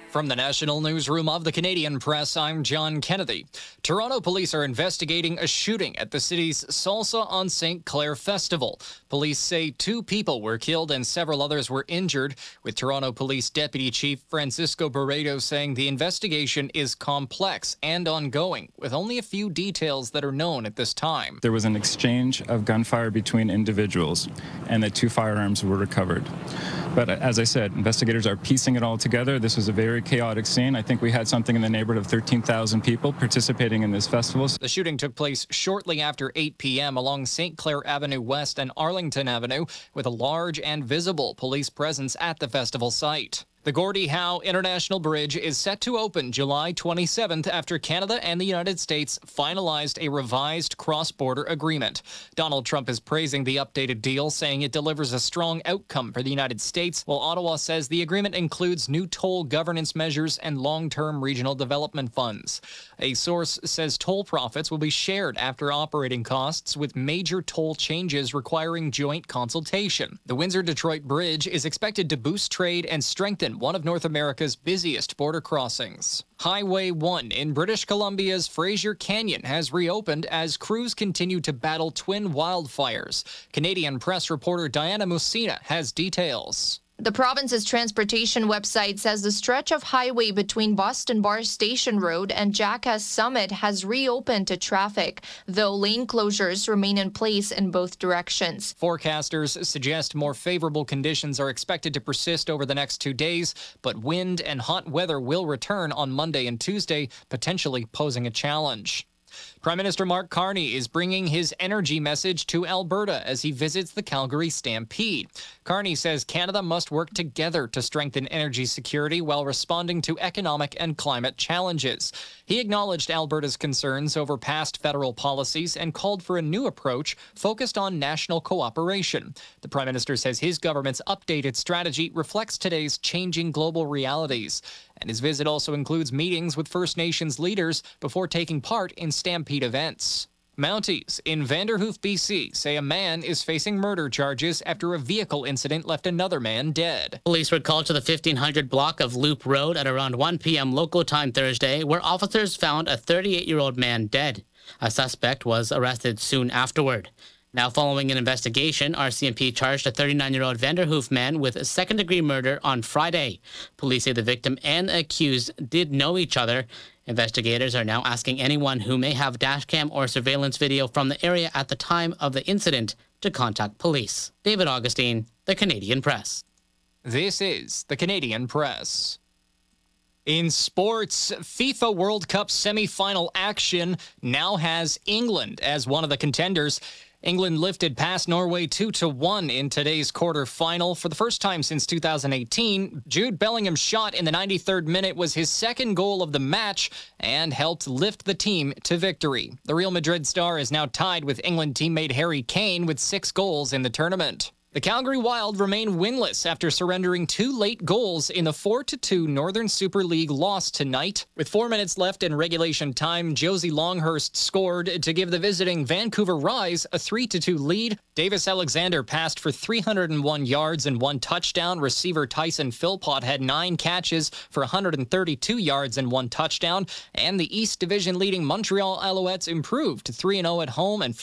From the National Newsroom of the Canadian Press, I'm John Kennedy. Toronto police are investigating a shooting at the city's Salsa on St. Clair Festival. Police say 2 people were killed and several others were injured, with Toronto Police Deputy Chief Francisco Barreto saying the investigation is complex and ongoing, with only a few details that are known at this time. There was an exchange of gunfire between individuals, and the 2 firearms were recovered. But as I said, investigators are piecing it all together. This was a very chaotic scene. I think we had something in the neighborhood of 13,000 people participating in this festival. The shooting took place shortly after 8 p.m. along St. Clair Avenue West and Arlington Avenue, with a large and visible police presence at the festival site. The Gordie Howe International Bridge is set to open July 27th after Canada and the United States finalized a revised cross-border agreement. Donald Trump is praising the updated deal, saying it delivers a strong outcome for the United States, while Ottawa says the agreement includes new toll governance measures and long-term regional development funds. A source says toll profits will be shared after operating costs, with major toll changes requiring joint consultation. The Windsor-Detroit Bridge is expected to boost trade and strengthen one of North America's busiest border crossings. Highway 1 in British Columbia's Fraser Canyon has reopened as crews continue to battle twin wildfires. Canadian Press reporter Diana Musina has details. The province's transportation website says the stretch of highway between Boston Bar Station Road and Jackass Summit has reopened to traffic, though lane closures remain in place in both directions. Forecasters suggest more favorable conditions are expected to persist over the next 2 days, but wind and hot weather will return on Monday and Tuesday, potentially posing a challenge. Prime Minister Mark Carney is bringing his energy message to Alberta as he visits the Calgary Stampede. Carney says Canada must work together to strengthen energy security while responding to economic and climate challenges. He acknowledged Alberta's concerns over past federal policies and called for a new approach focused on national cooperation. The Prime Minister says his government's updated strategy reflects today's changing global realities. And his visit also includes meetings with First Nations leaders before taking part in Stampede events. Mounties in Vanderhoof, BC, say a man is facing murder charges after a vehicle incident left another man dead. Police were called to the 1500 block of Loop Road at around 1 p.m. local time Thursday, where officers found a 38-year-old man dead. A suspect was arrested soon afterward. Now, following an investigation, RCMP charged a 39-year-old Vanderhoof man with second-degree murder on Friday. Police say the victim and the accused did know each other. Investigators are now asking anyone who may have dashcam or surveillance video from the area at the time of the incident to contact police. David Augustine, The Canadian Press. This is The Canadian Press. In sports, FIFA World Cup semi-final action now has England as one of the contenders. England lifted past Norway 2-1 in today's quarterfinal. For the first time since 2018, Jude Bellingham's shot in the 93rd minute was his second goal of the match and helped lift the team to victory. The Real Madrid star is now tied with England teammate Harry Kane with 6 goals in the tournament. The Calgary Wild remain winless after surrendering 2 late goals in the 4-2 Northern Super League loss tonight. With 4 minutes left in regulation time, Josie Longhurst scored to give the visiting Vancouver Rise a 3-2 lead. Davis Alexander passed for 301 yards and 1 touchdown. Receiver Tyson Philpott had 9 catches for 132 yards and 1 touchdown. And the East Division leading Montreal Alouettes improved to 3-0 at home and